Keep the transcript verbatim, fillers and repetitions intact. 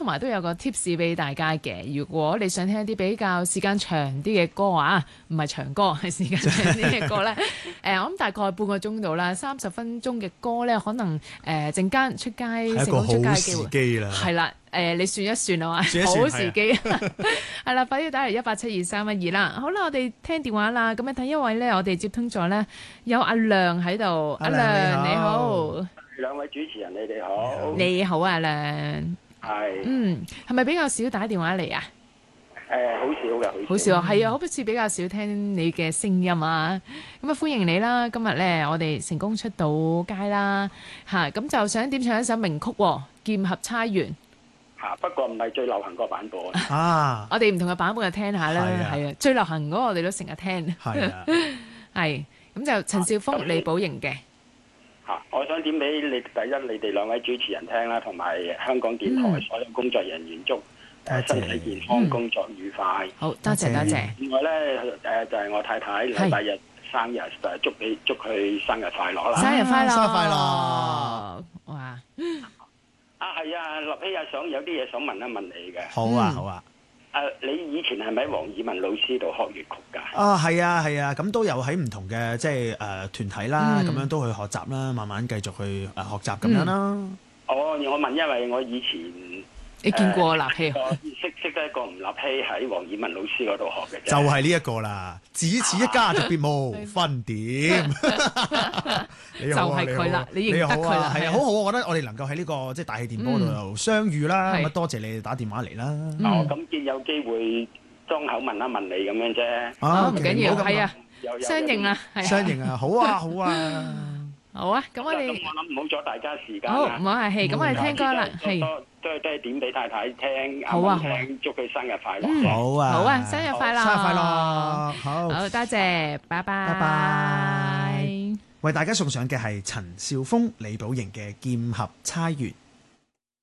同埋都有個 tips 俾大家嘅。如果你想聽一啲比較時間長啲嘅歌啊，唔係長歌，係時間長啲嘅歌咧，誒，我諗大概半個鐘度啦，三十分鐘嘅歌咧，可能誒陣間出街成功出街嘅機會， 機啦， 係啦。誒，你算一算啊嘛， 算一算好時機係啦，快啲打嚟一八七二三一二啦。好啦，我哋聽電話啦。咁啊，第一位咧，我哋接通咗咧，有阿亮喺度。阿亮你好， 兩位主持人你哋好。 你好啊，亮。 係。 嗯，係咪比較少打電話嚟啊？ 誒，好少嘅， 好少啊，係啊，好似比較少聽你嘅聲音啊。咁啊，歡迎你啦！今日咧，我哋成功出到街啦，嚇咁就想點唱一首名曲《劍合釵圓》。 嚇，不過唔係最流行個版本啊！我哋唔同嘅版本就聽下啦，係啊，最流行嗰個我哋都成日聽。 係啊， 係咁就陳少峰、李寶瑩嘅。 嚇，我想點俾你第一，你哋兩位主持人聽啦，同埋香港電台所有工作人員祝誒身體健康、工作愉快。 好多謝多謝。 另外咧誒就係我太太禮拜日生日，就係祝你祝佢生日快樂啦！ 生日快樂！ 生日快樂！ 哇！ 啊，係啊，立希啊，想有啲嘢想問一問你嘅。 好啊，好啊。 誒，你以前係咪喺黃以文老師度學粵曲㗎？ 啊，係啊，係啊，咁都有喺唔同嘅即係誒團體啦，咁樣都去學習啦，慢慢繼續去誒學習咁樣啦。 哦，我問，因為我以前你見過立希？ 識識得一個吳立希喺黃以文老師嗰度學嘅啫。 就係呢一個啦，只此一家，特別無分點。 就係佢啦，你認得佢啦， 係啊，好好，我覺得我哋能夠喺呢個即係大氣電波度又相遇啦，咁啊多謝你哋打電話嚟啦。 哦，咁見有機會裝口問一問你咁樣啫。 啊， 唔緊要，係啊，相認啦， 相認啊，好啊，好啊， 好啊，咁我哋我諗唔好阻大家時間。 好，唔好客氣，咁我哋聽歌啦，係都係都係點俾太太聽， 好啊， 聽祝佢生日快樂。 好啊， 好啊，生日快樂， 生日快樂，好， 好多謝，拜拜， 拜拜。為大家送上嘅係陳少峰、李寶瑩嘅《劍合釵圓》。